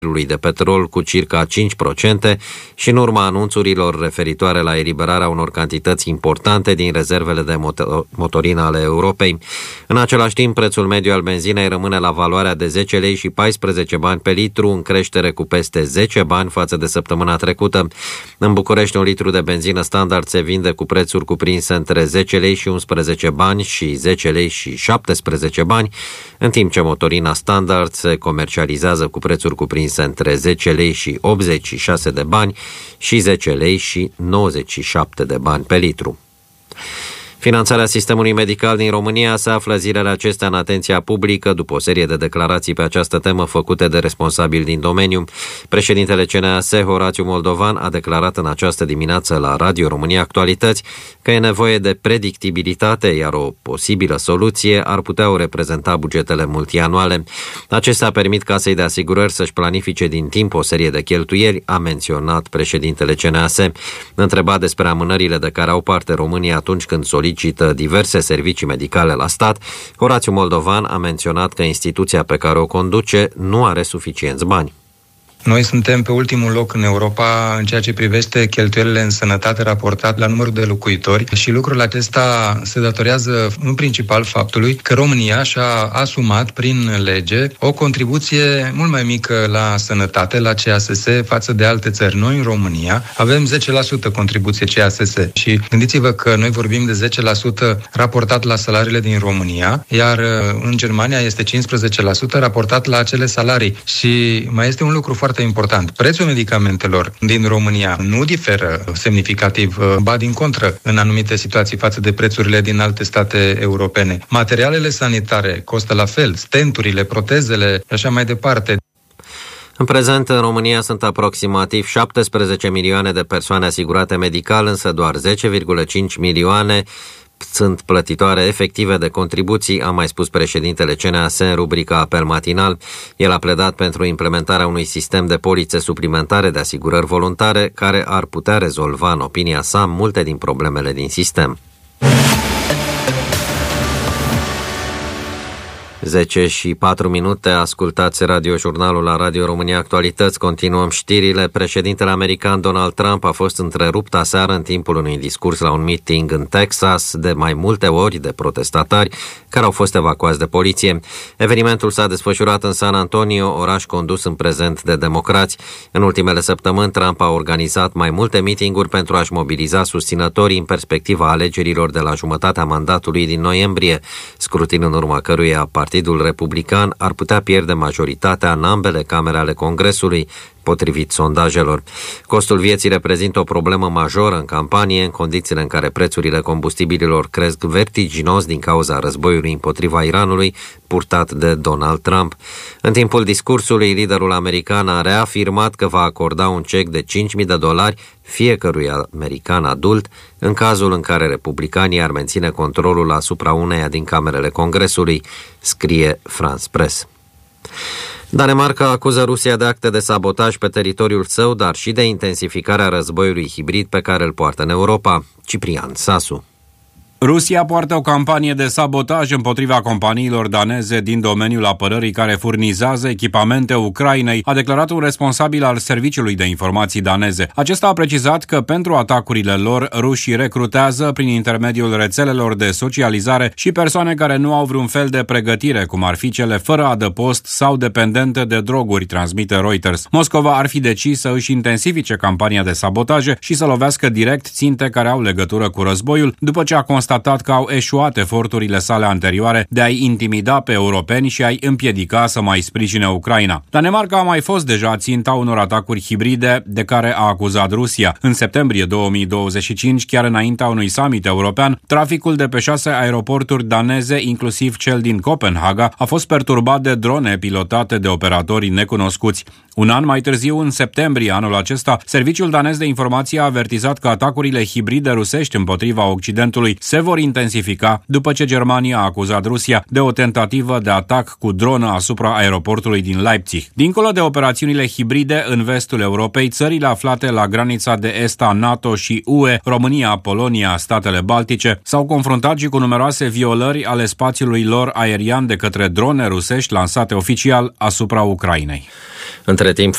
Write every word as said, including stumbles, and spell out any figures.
de petrol cu circa cinci la sută și în urma anunțurilor referitoare la eliberarea unor cantități importante din rezervele de moto- motorină ale Europei. În același timp, prețul mediu al benzinei rămâne la valoarea de zece lei și paisprezece bani pe litru, în creștere cu peste zece bani față de săptămâna trecută. În București, un litru de benzină standard se vinde cu prețuri cuprinse între zece lei și unsprezece bani și zece lei și șaptesprezece bani, în timp ce motorina standard se comercializează cu prețuri cuprinse între zece lei și optzeci și șase de bani și zece lei și nouăzeci și șapte de bani pe litru. Finanțarea sistemului medical din România se află zilele acestea în atenția publică după o serie de declarații pe această temă făcute de responsabili din domeniu. Președintele C N A S, Horațiu Moldovan, a declarat în această dimineață la Radio România Actualități că e nevoie de predictibilitate, iar o posibilă soluție ar putea o reprezenta bugetele multianuale. Acestea permit Casei de Asigurări să-și planifice din timp o serie de cheltuieli, a menționat președintele C N A S. Întrebat despre amânările de care au parte România atunci când solicită solicită diverse servicii medicale la stat, Horațiu Moldovan a menționat că instituția pe care o conduce nu are suficienți bani. Noi suntem pe ultimul loc în Europa în ceea ce privește cheltuielile în sănătate raportat la numărul de locuitori și lucrul acesta se datorează în principal faptului că România și-a asumat prin lege o contribuție mult mai mică la sănătate, la C A S S, față de alte țări. Noi în România avem zece la sută contribuție C A S S și gândiți-vă că noi vorbim de zece la sută raportat la salariile din România, iar în Germania este cincisprezece la sută raportat la acele salarii. Și mai este un lucru foarte important. Prețul medicamentelor din România nu diferă semnificativ, ba din contră, în anumite situații față de prețurile din alte state europene. Materialele sanitare costă la fel, stenturile, protezele și așa mai departe. În prezent, în România sunt aproximativ șaptesprezece milioane de persoane asigurate medical, însă doar zece virgulă cinci milioane sunt plătitoare efective de contribuții, a mai spus președintele C N A S în rubrica Apel Matinal. El a pledat pentru implementarea unui sistem de polițe suplimentare de asigurări voluntare care ar putea rezolva, în opinia sa, multe din problemele din sistem. zece și patru minute, ascultați radiojurnalul la Radio România Actualități. Continuăm știrile. Președintele american Donald Trump a fost întrerupt aseară în timpul unui discurs la un meeting în Texas de mai multe ori de protestatari care au fost evacuați de poliție. Evenimentul s-a desfășurat în San Antonio, oraș condus în prezent de democrați. În ultimele săptămâni, Trump a organizat mai multe meetinguri pentru a-și mobiliza susținătorii în perspectiva alegerilor de la jumătatea mandatului din noiembrie, scrutin în urma căruia Partidul Republican ar putea pierde majoritatea în ambele camere ale Congresului, potrivit sondajelor. Costul vieții reprezintă o problemă majoră în campanie, în condițiile în care prețurile combustibililor cresc vertiginos din cauza războiului împotriva Iranului, purtat de Donald Trump. În timpul discursului, liderul american a reafirmat că va acorda un cec de cinci mii de dolari fiecărui american adult în cazul în care republicanii ar menține controlul asupra uneia din camerele Congresului, scrie France Press. Danemarca acuză Rusia de acte de sabotaj pe teritoriul său, dar și de intensificarea războiului hibrid pe care îl poartă în Europa. Ciprian Sasu. Rusia poartă o campanie de sabotaj împotriva companiilor daneze din domeniul apărării care furnizează echipamente Ucrainei, a declarat un responsabil al Serviciului de Informații daneze. Acesta a precizat că pentru atacurile lor, rușii recrutează prin intermediul rețelelor de socializare și persoane care nu au vreun fel de pregătire, cum ar fi cele fără adăpost sau dependente de droguri, transmite Reuters. Moscova ar fi decis să își intensifice campania de sabotaje și să lovească direct ținte care au legătură cu războiul, după ce a constatat că au eșuat eforturile sale anterioare de a-i intimida pe europeni și a-i împiedica să mai sprijine Ucraina. Danemarca a mai fost deja ținta unor atacuri hibride de care a acuzat Rusia. În septembrie două mii douăzeci și cinci, chiar înaintea unui summit european, traficul de pe șase aeroporturi daneze, inclusiv cel din Copenhaga, a fost perturbat de drone pilotate de operatori necunoscuți. Un an mai târziu, în septembrie anul acesta, Serviciul danez de informație a avertizat că atacurile hibride rusești împotriva Occidentului se vor intensifica după ce Germania a acuzat Rusia de o tentativă de atac cu dronă asupra aeroportului din Leipzig. Dincolo de operațiunile hibride în vestul Europei, țările aflate la granița de est a NATO și U E, România, Polonia, statele Baltice, s-au confruntat și cu numeroase violări ale spațiului lor aerian de către drone rusești lansate oficial asupra Ucrainei. Între timp,